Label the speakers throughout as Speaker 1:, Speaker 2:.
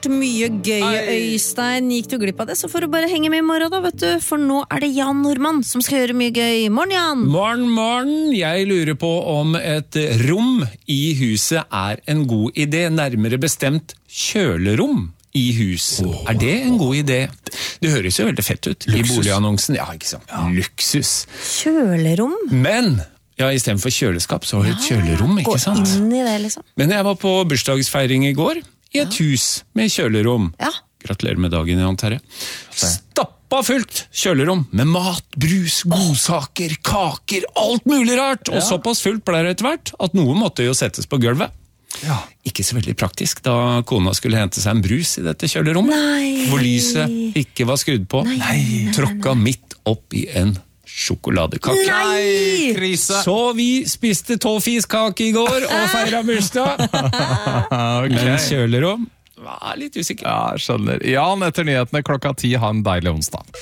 Speaker 1: Mye gøy, Øystein. Gikk du glipp av det, så får du bare henge med I morgen da, vet du. For nå det Jan Normann som skal gjøre mye gøy. Morgen, Jan!
Speaker 2: Morgen. Jeg lurer på om et rom I huset en god idé, nærmere bestemt kjølerom I hus. Det en god idé? Det høres jo veldig fett ut I boligannonsen. Ja, ikke sant? Ja. Luksus.
Speaker 1: Kjølerom?
Speaker 2: Men... Ja, I stedet for kjøleskap så har du et kjølerom, ikke sant?
Speaker 1: Gå inn I det, liksom.
Speaker 2: Men jeg var på bursdagsfeiring I går, I et hus med kjølerom.
Speaker 1: Ja.
Speaker 2: Gratulerer med dagen, Jan Terje. Stappa fullt kjølerom med mat, brus, godsaker, kaker, alt mulig rart. Og såpass fullt ble det etter hvert at noe måtte jo settes på gulvet. Ja. Ikke så veldig praktisk da kona skulle hente seg en brus I dette kjølerommet.
Speaker 1: Nei.
Speaker 2: Hvor lyset ikke var skrudd på.
Speaker 1: Nei.
Speaker 2: Tråkka midt opp I en sjokoladekake.
Speaker 1: Nei!
Speaker 3: Krise.
Speaker 2: Så vi spiste tofiskake I går og feiret bursdag.
Speaker 3: Okay.
Speaker 2: Men kjølerom var litt usikker.
Speaker 3: Ja, skjønner. Jan, etter nyhetene 10:00, ha en deilig onsdag.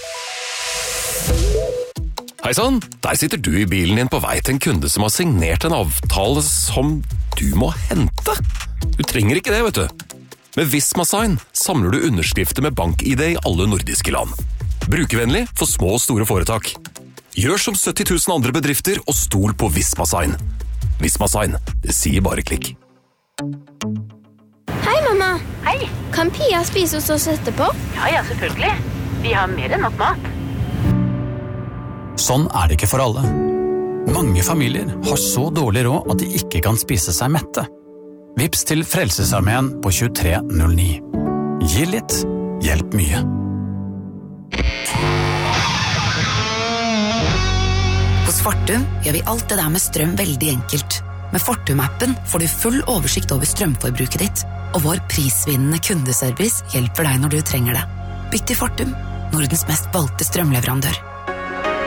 Speaker 4: Hei sann, der sitter du I bilen din på vei til en kunde som har signert en avtale som du må hente. Du trenger ikke det, vet du. Med Visma-sign samler du underskrifter med bank-ID I alle nordiske land. Brukervennlig for små og store foretak. Gjør som 70 000 andre bedrifter og stol på Visma-sign. Visma-sign, det sier bare klikk.
Speaker 5: Hei, mamma.
Speaker 6: Hei.
Speaker 5: Kan Pia spise hos oss etterpå?
Speaker 6: Ja, selvfølgelig. Vi har mer enn nok mat.
Speaker 7: Sånn det ikke for alle. Mange familier har så dårlig råd at de ikke kan spise seg mette. Vips til Frelsesarmeen på 2309. Gi litt, hjelp mye.
Speaker 8: Hos Fortum gjør vi alt det der med strøm veldig enkelt. Med Fortum-appen får du full oversikt over strømforbruket ditt, og vår prisvinnende kundeservice hjelper deg når du trenger det. Bytt til Fortum, Nordens mest valgte strømleverandør.